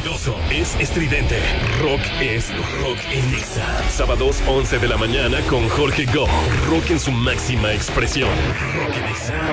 ruidoso, es estridente. Rock es rock en Exa. Sábados 11 de la mañana con Jorge Go. Rock en su máxima expresión. Rock en Exa.